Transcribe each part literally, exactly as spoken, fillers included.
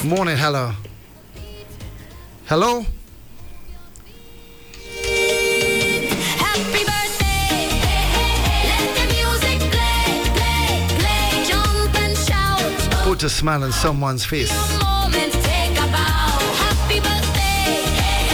Morning, hello. Hello? Happy birthday. Let the music play, play, play. Jump and shout. Put a smile on someone's face. Moment, take a bow. Happy birthday.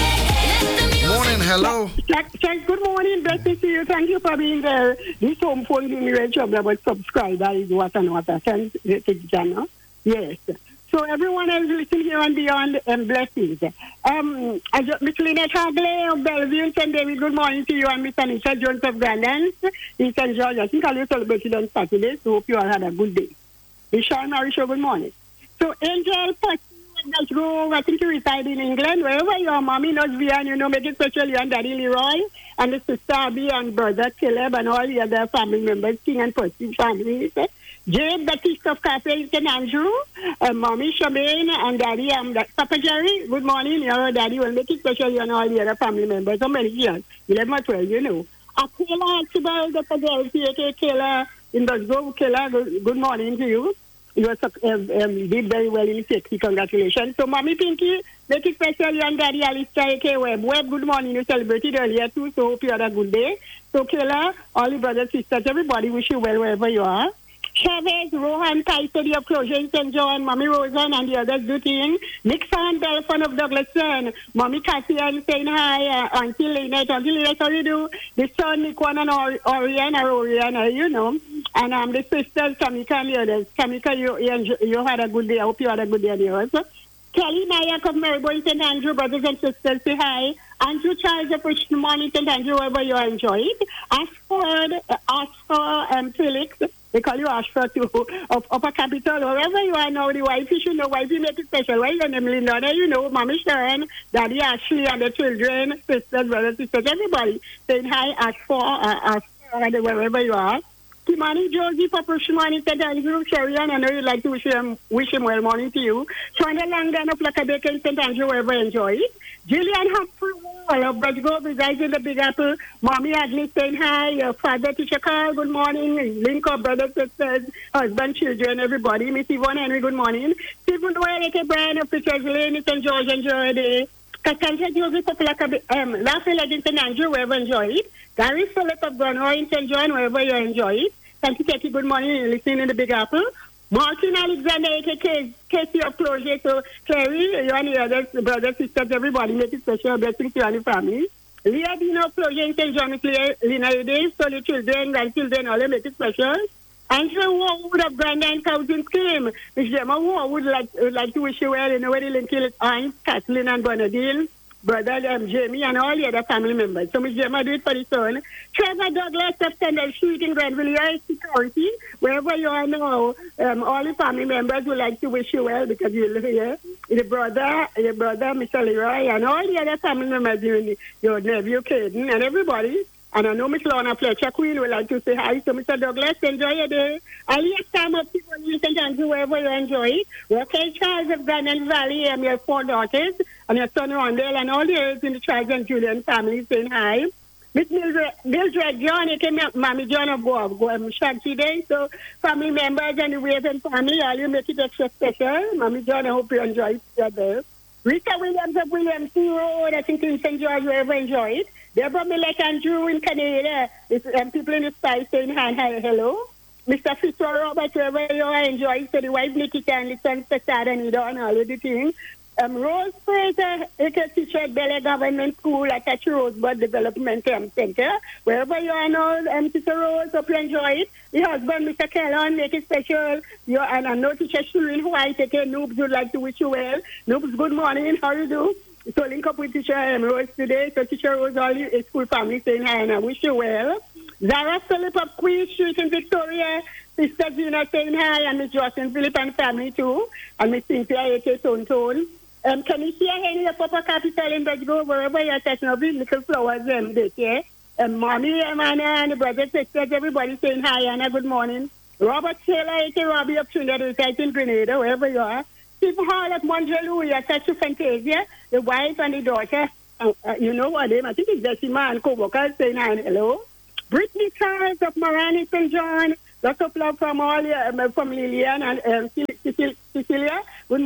Let the music Morning, hello. Jack, Jack, good morning. Blessings to you. Thank you for being there. This home phone giving me a job about subscriber is what and what I can take the channel. Yes. So everyone else listening here and beyond, and blessings. Um, I just, Miss Lynette Hagley of Bellevue in Saint David, good morning to you, and Miss Anisha Jones of Grandlands in Saint George. I think I'll celebrate on Saturday, so hope you all had a good day. Michelle Marisha, good morning. So Angel, that's Grove, I think you reside in England, wherever your mommy knows via, and you know, make it special, you and Daddy Leroy, and the sister Abby and brother Caleb, and all the other family members, King and Percy families. Jade Baptiste of Cafe Saint Andrew, uh, Mommy Shabane, and Daddy, um, Papa Jerry, good morning. Your daddy will make it special, you and all the other family members. How many years? eleven or twelve, you know. Akela, Archibald, Papa Jerry, P A K, Kayla, in the Grove, Kayla, good, good morning to you. You was, um, um, did very well in safety. Congratulations. So, Mommy Pinky, make it special, you and Daddy Alistair, A K Web. Web, good morning. You celebrated earlier too, so hope you had a good day. So, Kayla, all the brothers, sisters, everybody, wish you well wherever you are. Chavez, Rohan, Kaisedi of Closure in Saint John, Mommy Rosen, and the others do thing. Nixon, Belfon of Douglaston, Mommy Cassian saying hi, uh, Auntie Lynette, Auntie Lynette, how do you do? The son, Nikwan and Or- Oriana, Oriana, you know. And um, the sisters, Kamika and the others. Kamika, you, you, enjoy, you had a good day. I hope you had a good day on yours. Kelly Nayak of Maryboy, Saint Andrew, brothers and sisters, say hi. Andrew Charles of Richmond Morning, Saint Andrew, wherever you enjoy it. Ashford, uh, Ashford, um, Felix, they call you Ashford too, of Upper Capital, wherever you are now, the wife, you should know, wifey make it special. Why your name, Linda? You know, Mommy Sharon, Daddy Ashley, and the children, sisters, brothers, sisters, everybody saying hi, Ashford, uh, Ashford, wherever you are. Kimani Josie for push morning to Andrew Sherian. I know you'd like to wish him wish him well morning to you. China Langan of Lackabeca in Saint Andrew, wherever you enjoy it. Gillian Humphrey of Bradgrove resides in the Big Apple. Mommy Agnes saying hi. Your father teacher Carl, good morning. Link of brothers, sisters, husband, children, everybody. Miss Yvonne Henry, good morning. Stephen Doyle, A K Brian of Pitchers Lane in Saint George, enjoy the Cassandra Joseph of Lackabeca, um, Lafayette in Saint Andrew, wherever you enjoy it. Gary Philip of Granroy in Saint John, wherever you enjoy it. Thank you, Katie. Good morning. Listening in the Big Apple. Martin Alexander, A K Casey of Closure. So, Clary, you and the others, brothers, sisters, everybody, make it special blessing to you and the family. Leah Dino of Closure in Saint John, Lina Day, so the children, grandchildren, all they make it special. Andrew Warwood of Grandin Cousin Kim. Miss Gemma Warwood would like, would like to wish you well. You know where the link is, Aunt Kathleen and Bernadine. Brother um, Jamie and all the other family members. So Miss Gemma do it for the son. Trevor Douglas of Sandal Street in Granville, you are security. Wherever you are now, um, all the family members would like to wish you well because you live here. The brother, your brother, Mister Leroy, and all the other family members, your, your nephew, Caden, and everybody. And I know Miss Lorna Fletcher Queen would like to say hi to Mister Douglas. Enjoy your day. Alias time of people in Saint Andrew, wherever you enjoy it. Raquel Charles of Granite Valley and your four daughters and your son Rondell and all the others in the Charles and Julian family saying hi. Miss Mildred, Mildred John, it came Mommy John of Go, Go um, Shanty Day. So family members and the Raven family, all you make it extra special. Mommy John, I hope you enjoy it together. Rita Williams of Williams Road, I think in Saint George, wherever you enjoy it. Deborah Millet and Drew in Canada. It's, um, people in the sky saying hi, hi, hello. Mister Fitzroy Robert, wherever you are, enjoy it. So the wife Nikita and the son Facade and Ida and all of the things. Um, Rose Fraser, a teacher at Bel Air Government School at Touch Rosebud Development um, Center. Wherever you are now, um, Sister Rose, hope you enjoy it. The husband, Mister Kellon, make it special. You and I know teacher Shireen White, take care. Noobs would like to wish you well. Noobs, good morning. How you do? So link up with teacher um, Rose today. So teacher Rose, all the school family saying hi and I wish you well. Zara Phillip of Queen Street in Victoria. Sister Gina saying hi and Miss Jocelyn Phillip and family too. And Miss Cynthia A K Tone Tone. Um, can you see Henry of Papa Capital in Bedgo, wherever you're touching up little flowers and this, yeah? Um, Mommy, um, Anna, and the brothers, sisters, everybody saying hi, Anna, good morning. Robert Taylor, A K Robbie of Trinidad, resides in Grenada, wherever you are. Steve Hall of Montreal, you're such a Fantasia, the wife and the daughter. Uh, uh, you know what name? I think it's Decima and Koboka saying hi and hello. Brittany Charles of Morani Saint John. Lots of love from all um, from Lillian and um, Cecilia. Good morning.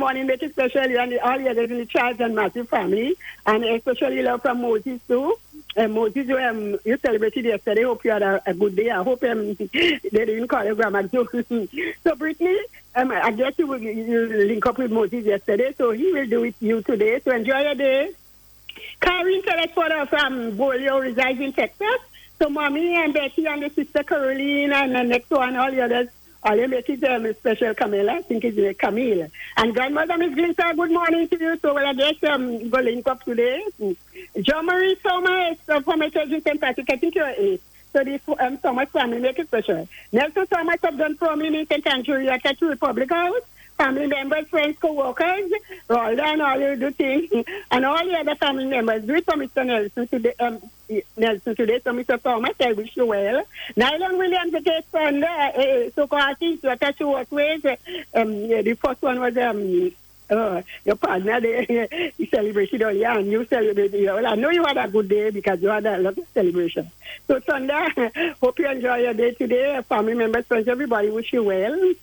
morning, make it special, you and the, all the others in the Charles and Matthew family, and especially love from Moses too. Um, Moses, um, you celebrated yesterday. Hope you had a, a good day. I hope um, they didn't call you grandma joke. So, Brittany, um, I guess you, will, you link up with Moses yesterday, so he will do it you today. So, enjoy your day. Karen Telefora from Bolio resides in Texas. So, Mommy and Betty and the sister Caroline and the next one, all the others, all you make it um, special Camilla. I think it's uh, Camille. And grandmother, Miss Glinter, good morning to you. So, well, I guess um, go link up today. John Marie Thomas uh, from Methodist Saint Patrick, I think you're eight. So, this um, Thomas family make it special. Nelson Thomas have done prominent in Saint Andrew at the Republic House. Family members, friends, co-workers, all that and all you do things. And all the other family members, do it for Mister Nelson today, um, Nelson today, so Mister Thomas, I wish you well. Nylon Williams, the case son, uh, so-called artist, what I work with, um, yeah, the first one was, um, uh, your partner, they, he celebrated all year, and you celebrated all. I know you had a good day because you had a lot of celebration. So, Sunday, hope you enjoy your day today. Family members, friends, everybody, wish you well.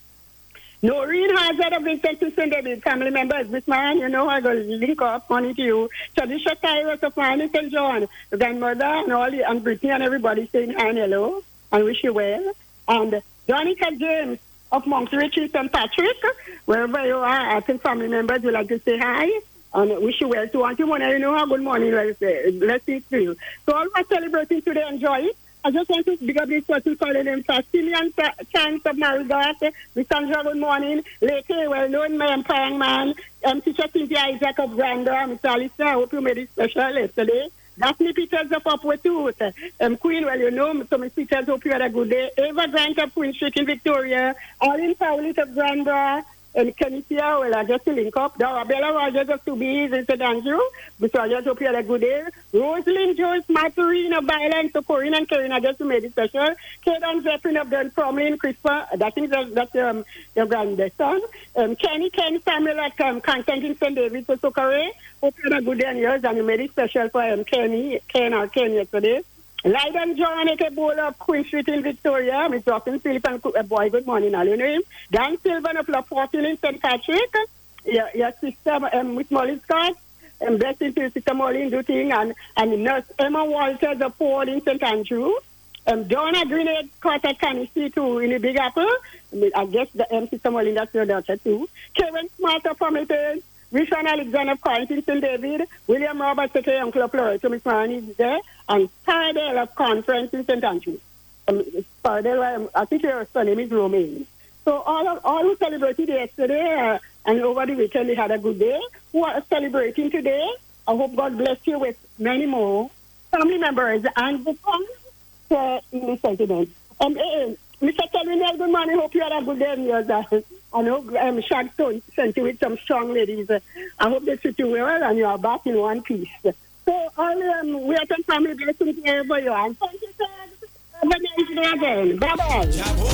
Noreen Hazard of Vincent to Saint David, family members, Miss Man, you know, I go link up, money to you. Tradition Cyrus of Mine, Saint John, the grandmother, and all the, and Brittany and everybody saying hi and hello, and wish you well. And Donica James of Monks Richie, Saint Patrick, wherever you are, I think family members would like to say hi, and wish you well to Auntie Mona, you know how good morning, blessings to you. So all who are celebrating today, enjoy it. I just want to big up this person calling him Sastilian Chance of Marigot, Miss Sandra, good morning. Lately, well known man, Pang Man, um, Teacher Cynthia Isaac of Grandeur, Miss Alicia, I hope you made it special yesterday. Daphne Peters of Upward Tooth, um, Queen, well, you know, so Miss Peters, hope you had a good day. Ava Grant of Queen Street in Victoria, Arlene Powlett of Grandeur, and Kenicia, well, I just to link up. Bella Rogers of Tubies in Saint Andrew. Mister Rogers, hope you had a good day. Rosalind Joyce, Maturine of Violence, so Corinne and Karen, I just to make it special. Kate and Zephrin of Dun Cromlin, Crispa, that is that, that's um, your grandson. Um, Kenny Ken Samuel at um, Constantine Saint David, so Sokare. Hope you had a good day and yours, and you made it special for um, Kenny, Ken or Ken yesterday. Lyden John, a bowl of Queen Street in Victoria. Miss Dawkins Philip and uh, boy, good morning, all you know him. Dan Silvan of La fourteen in Saint Patrick. Your, your sister, um, Miss Molly Scott. And blessing to Sister Molly in Duting. And, and Nurse Emma Walters of Ford in Saint Andrew. Um, Donna Grenade caught at Tennessee too in the Big Apple. I guess the um, Sister Molly, that's your daughter too. Kevin Smart of Hamilton. Richard Alexander of Quarantine Saint David, William Roberts, aka Uncle of Florida, so Miss Marnie is there, and Paradell of Conference in Saint Andrew. Um, Paradell, um, I think your son name is Romaine. So all of, all who celebrated yesterday uh, and over the weekend they had a good day. Who are celebrating today, I hope God bless you with many more family members and the fun uh, in the sentiment. Um, uh, Mister Kelvin, good morning. Hope you had a good day in yours. Uh, I know um, Shag sent you with some strong ladies. Uh, I hope they treat you well and you are back in one piece. So, all um, we are some family blessings wherever you are. Thank you, sir. Have a nice day again. Bye-bye.